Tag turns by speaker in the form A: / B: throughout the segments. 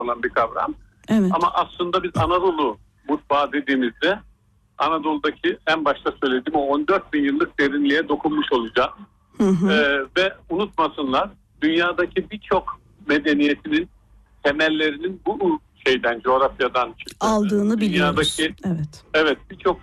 A: olan bir kavram.
B: Evet.
A: Ama aslında biz Anadolu mutfağı dediğimizde Anadolu'daki en başta söylediğim o 14 bin yıllık derinliğe dokunmuş olacağız. Ve unutmasınlar, dünyadaki birçok medeniyetinin temellerinin bu coğrafyadan çıktı.
B: Aldığını biliyoruz.
A: Evet,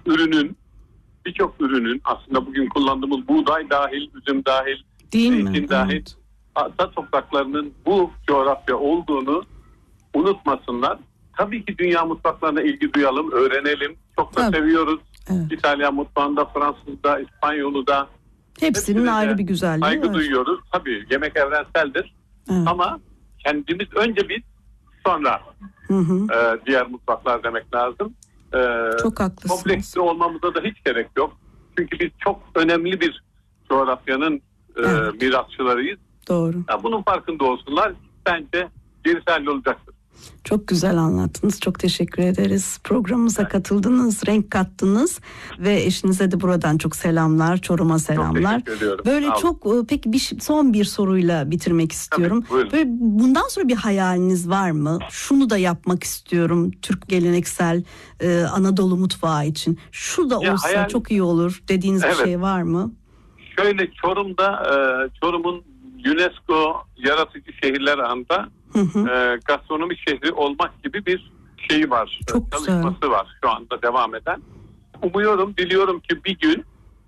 A: birçok ürünün aslında bugün kullandığımız buğday dahil, üzüm dahil, zeytin dahil,
B: Evet.
A: ata topraklarının bu coğrafya olduğunu unutmasınlar. Tabii ki dünya mutfaklarına ilgi duyalım, öğrenelim. Çok da seviyoruz.
B: Evet.
A: İtalyan mutfağında, Fransız'da, İspanyol'da.
B: Hepsinin ayrı bir güzelliği
A: saygı
B: var.
A: duyuyoruz. Tabii yemek evrenseldir.
B: Evet.
A: Ama kendimiz önce biz, sonra diğer mutfaklar demek lazım.
B: Çok haklısınız.
A: Kompleksli olmamıza da hiç gerek yok. Çünkü biz çok önemli bir coğrafyanın mirasçılarıyız.
B: Doğru.
A: Ya bunun farkında olsunlar. Bence gerisi hallolacaktır.
B: Çok güzel anlattınız. Çok teşekkür ederiz. Programımıza katıldınız, renk kattınız ve eşinize de buradan çok selamlar. Çorum'a selamlar.
A: Çok teşekkür ediyorum.
B: Böyle çok peki son bir soruyla bitirmek istiyorum.
A: Tabii,
B: böyle bundan sonra bir hayaliniz var mı? Şunu da yapmak istiyorum Türk geleneksel Anadolu mutfağı için. Şu da olsa çok iyi olur dediğiniz bir şey var mı?
A: Şöyle, Çorum'un UNESCO yaratıcı şehirler ağında gastronomi şehri olmak gibi bir şeyi var.
B: Çok
A: çalışması
B: güzel.
A: var şu anda devam eden. Umuyorum, diliyorum ki bir gün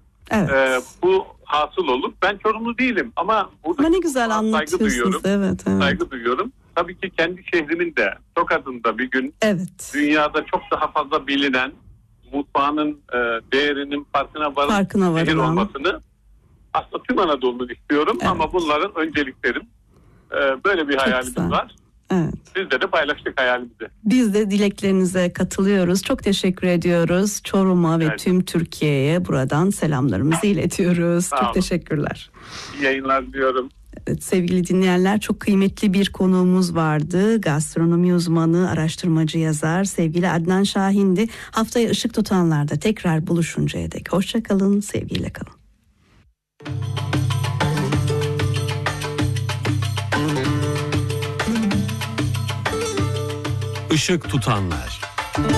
A: bu hasıl olur. Ben Çorumlu değilim ama burada
B: ne güzel anlatıyorsunuz. Evet.
A: Saygı duyuyorum. Tabii ki kendi şehrimin de, Tokat'ın da bir gün dünyada çok daha fazla bilinen, mutfağının değerinin farkına varan şehir olmasını aslında tüm Anadolu'nu istiyorum ama bunların önceliklerim. Böyle bir hayalimiz var.
B: Evet.
A: Sizle de paylaştık hayalimizi.
B: Biz de dileklerinize katılıyoruz. Çok teşekkür ediyoruz. Çorum'a ve tüm Türkiye'ye buradan selamlarımızı iletiyoruz. Çok teşekkürler.
A: İyi yayınlar diliyorum.
B: Evet, sevgili dinleyenler, çok kıymetli bir konuğumuz vardı. Gastronomi uzmanı, araştırmacı, yazar sevgili Adnan Şahin'di. Haftaya Işık Tutanlar'da tekrar buluşuncaya dek hoşça kalın, sevgiyle kalın.
C: Işık Tutanlar.